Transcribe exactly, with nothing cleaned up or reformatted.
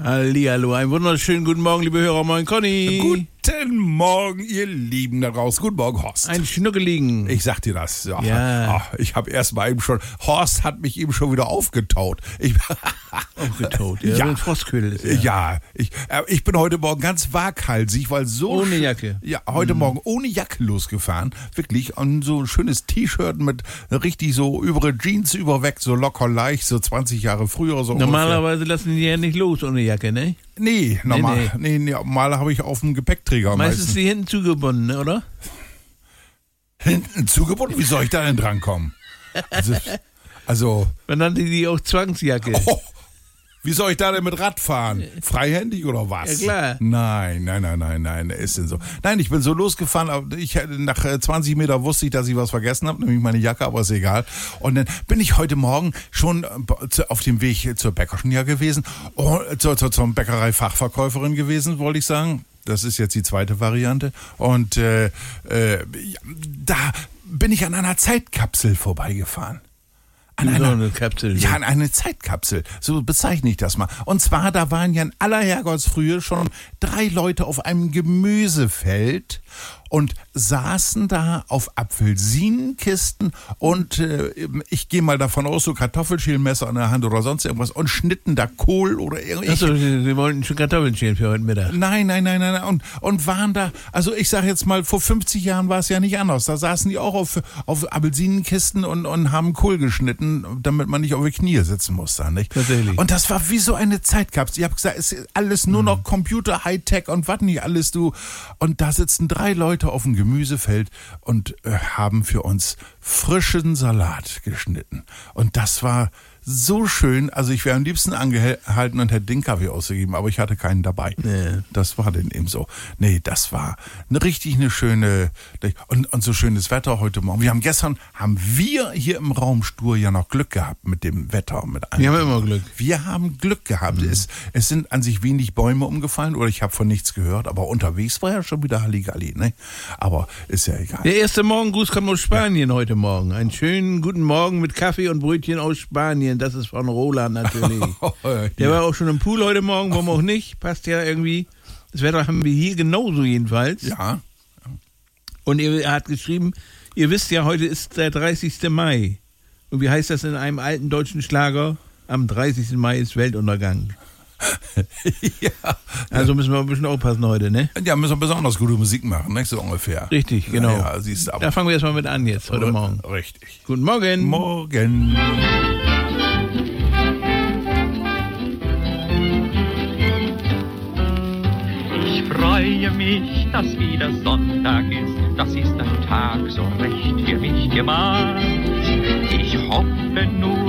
Hallihallo, einen wunderschönen guten Morgen, liebe Hörer, moin Conny. Guten Morgen, ihr Lieben da draußen. Guten Morgen, Horst. Ein Schnuckeligen. Ich sag dir das. Ja. Ja. Ach, ich habe erst mal eben schon, Horst hat mich eben schon wieder aufgetaut. Ich, Aufgetaut, ja. Ja. So ein Frostködel ist er. ja, ich, äh, ich bin heute Morgen ganz waghalsig, weil so... Ohne sch- Jacke. Ja, heute Morgen ohne Jacke losgefahren. Wirklich. Und so ein schönes T-Shirt mit richtig so übere Jeans überweg, so locker leicht, so zwanzig Jahre früher. So Normalerweise lassen die ja nicht los ohne Jacke, ne? ungefähr. Nee, normal. Nee, Nee, nee, normal habe ich auf dem Gepäckträger Meistens meistens. die hinten zugebunden, ne, oder? Hinten zugebunden? Wie soll ich da denn drankommen? Also, also Man nannte die auch Zwangsjacke. oh, wie soll ich da denn mit Rad fahren? Freihändig oder was? Ja, klar. Nein, nein, nein, nein, nein, ist denn so. Nein, ich bin so losgefahren, aber ich, nach äh, zwanzig Meter wusste ich, dass ich was vergessen habe, nämlich meine Jacke, aber ist egal. Und dann bin ich heute Morgen schon äh, zu- auf dem Weg zur Bäckerschen ja gewesen, oh, zur, zur, zur Bäckerei-Fachverkäuferin gewesen, wollte ich sagen. Das ist jetzt die zweite Variante. Und äh, äh, ja, da bin ich an einer Zeitkapsel vorbeigefahren. An So eine Kapsel. ja, an eine Zeitkapsel. So bezeichne ich das mal. Und zwar, da waren ja in aller Herrgottsfrühe schon drei Leute auf einem Gemüsefeld und saßen da auf Apfelsinenkisten und äh, ich gehe mal davon aus, so Kartoffelschälmesser an der Hand oder sonst irgendwas und schnitten da Kohl oder irgendwas. Achso, sie, sie wollten schon Kartoffeln schälen für heute Mittag. Nein, nein, nein, nein. Und, und waren da, also ich sage jetzt mal, vor fünfzig Jahren war es ja nicht anders. Da saßen die auch auf, auf Apfelsinenkisten und, und haben Kohl geschnitten, damit man nicht auf die Knie sitzen muss da, nicht? Tatsächlich. Und das war wie so eine Zeitkapsel. Ich habe gesagt, es ist alles nur noch Computer, Hightech und was nicht alles, du. Und da sitzen drei Leute auf dem Gemüsefeld und äh, haben für uns frischen Salat geschnitten. Und das war so schön. Also ich wäre am liebsten angehalten und hätte den Kaffee ausgegeben, aber ich hatte keinen dabei. Nee. Das war denn eben so. Nee, das war eine richtig eine schöne und, und so schönes Wetter heute Morgen. Wir haben gestern, haben wir hier im Raum Stur ja noch Glück gehabt mit dem Wetter. Mit allem. Wir haben immer Glück. Wir haben Glück gehabt. Es, es sind an sich wenig Bäume umgefallen oder ich habe von nichts gehört, aber unterwegs war ja schon wieder Halligalli, ne? Aber ist ja egal. Der erste Morgengruß kommt aus Spanien heute Morgen. Einen schönen guten Morgen mit Kaffee und Brötchen aus Spanien. Das ist von Roland natürlich. Der war auch schon im Pool heute Morgen, warum auch nicht. Passt ja irgendwie. Das Wetter haben wir hier genauso jedenfalls. Ja. Und er hat geschrieben, ihr wisst ja, heute ist der dreißigste Mai. Und wie heißt das in einem alten deutschen Schlager? Am dreißigsten Mai ist Weltuntergang. ja. Also müssen wir ein bisschen aufpassen heute, ne? Ja, müssen wir besonders gute Musik machen, nicht so ungefähr. Richtig, genau. Ja, ja, siehst du, aber Da fangen wir erstmal mit an jetzt, heute Morgen. Richtig. Guten Morgen. Morgen. Ich freue mich, dass wieder Sonntag ist. Das ist ein Tag so recht für mich gemacht. Ich hoffe nur,